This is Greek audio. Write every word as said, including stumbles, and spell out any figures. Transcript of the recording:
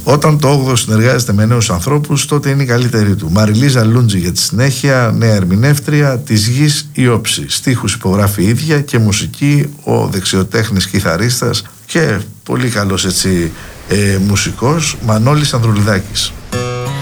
Όταν το όγδοο συνεργάζεται με νέους ανθρώπους, τότε είναι η καλύτερη του. Μαριλίζα Λούντζη για τη συνέχεια, νέα ερμηνεύτρια, της Γης η όψη. Στίχους υπογράφει η ίδια και μουσική ο δεξιοτέχνης κιθαρίστας και πολύ καλός έτσι ε, μουσικός Μανώλης Ανδρουλιδάκης.